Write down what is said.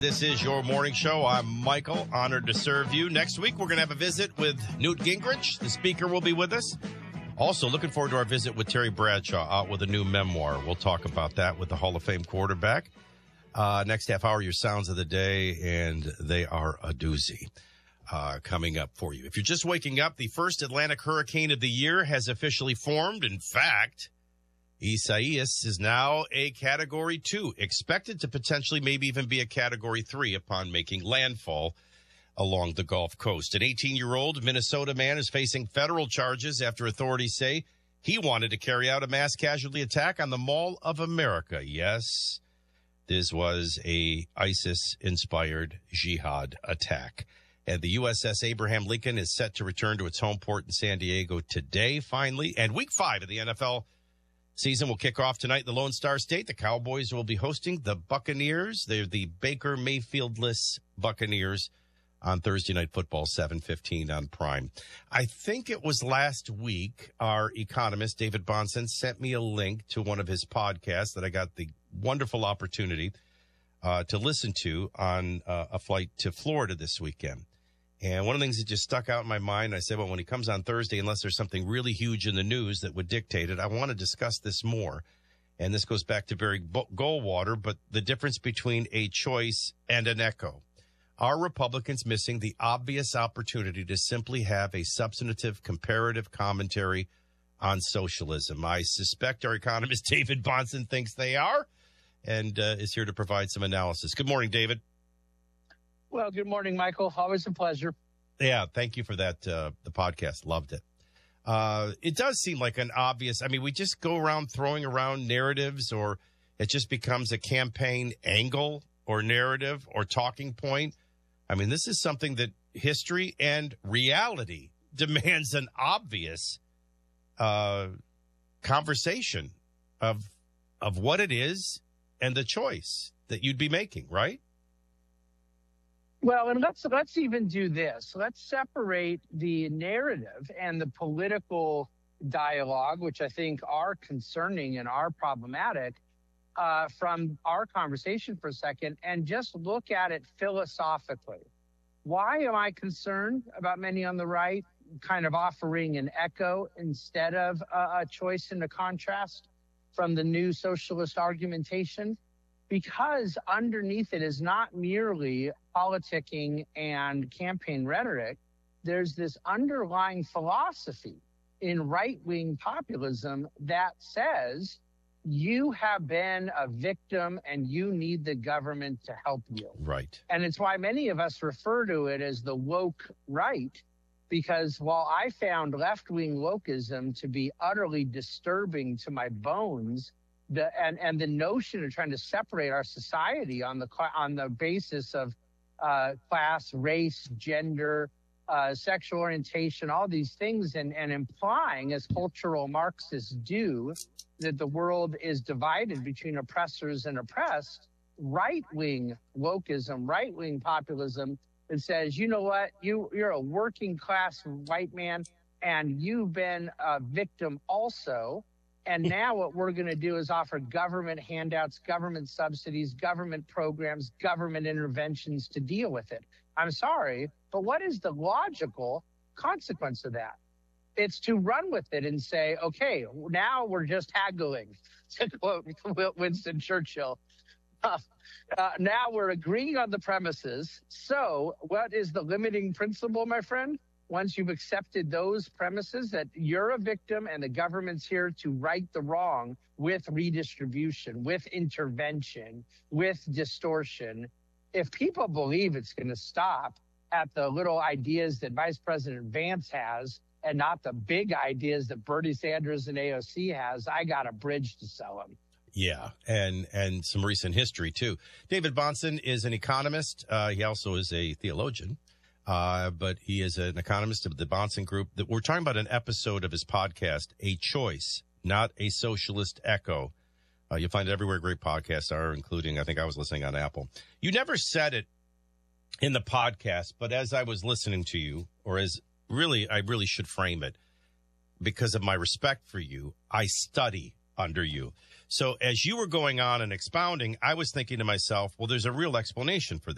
This is your morning show. I'm Michael, honored to serve you. Next week, we're going to have a visit with Newt Gingrich. The speaker will be with us. Also, looking forward to our visit with Terry Bradshaw, out with a new memoir. We'll talk about that with the Hall of Fame quarterback. Next half hour, your sounds of the day, and they are a doozy coming up for you. If you're just waking up, the first Atlantic hurricane of the year has officially formed. In fact, Isaias is now a Category 2, expected to potentially maybe even be a Category 3 upon making landfall along the Gulf Coast. An 18-year-old Minnesota man is facing federal charges after authorities say he wanted to carry out a mass casualty attack on the Mall of America. Yes, this was a ISIS-inspired jihad attack. And the USS Abraham Lincoln is set to return to its home port in San Diego today, finally. And Week 5 of the NFL season will kick off tonight in the Lone Star State. The Cowboys will be hosting the Buccaneers. They're the Baker Mayfield-less Buccaneers on Thursday Night Football, 7:15 on Prime. I think it was last week our economist, David Bahnsen, sent me a link to one of his podcasts that I got the wonderful opportunity to listen to on a flight to Florida this weekend. And one of the things that just stuck out in my mind, I said, well, when he comes on Thursday, unless there's something really huge in the news that would dictate it, I want to discuss this more. And this goes back to Barry Goldwater, but the difference between a choice and an echo. Are Republicans missing the obvious opportunity to simply have a substantive comparative commentary on socialism? I suspect our economist David Bahnsen thinks they are, and is here to provide some analysis. Good morning, David. Well, good morning, Michael. Always a pleasure. Yeah, thank you for that, the podcast. Loved it. It does seem like an obvious, we just go around throwing around narratives, or it just becomes a campaign angle or narrative or talking point. This is something that history and reality demands an obvious conversation of what it is and the choice that you'd be making, right? Well, and let's even do this. Let's separate the narrative and the political dialogue, which I think are concerning and are problematic, from our conversation for a second, and just look at it philosophically. Why am I concerned about many on the right kind of offering an echo instead of a choice and a contrast from the new socialist argumentation? Because underneath it is not merely politicking and campaign rhetoric. There's this underlying philosophy in right-wing populism that says you have been a victim and you need the government to help you. Right. And it's why many of us refer to it as the woke right, because while I found left-wing wokeism to be utterly disturbing to my bones, and the notion of trying to separate our society on the basis of class, race, gender, sexual orientation, all these things, and implying, as cultural Marxists do, that the world is divided between oppressors and oppressed, right-wing wokeism, right-wing populism that says, you know what, you're a working class white man and you've been a victim also. And now what we're going to do is offer government handouts, government subsidies, government programs, government interventions to deal with it. I'm sorry, but what is the logical consequence of that? It's to run with it and say, okay, now we're just haggling, to quote Winston Churchill. Now we're agreeing on the premises. So what is the limiting principle, my friend? Once you've accepted those premises that you're a victim and the government's here to right the wrong with redistribution, with intervention, with distortion, if people believe it's going to stop at the little ideas that Vice President Vance has and not the big ideas that Bernie Sanders and AOC has, I got a bridge to sell them. Yeah, and some recent history, too. David Bahnsen is an economist. He also is a theologian. But he is an economist of the Bahnsen Group. That we're talking about an episode of his podcast, A Choice, Not a Socialist Echo. You'll find it everywhere great podcasts are, including, I think I was listening on Apple. You never said it in the podcast, but as I was listening to you, or I really should frame it, because of my respect for you, I study under you. So as you were going on and expounding, I was thinking to myself, well, there's a real explanation for this.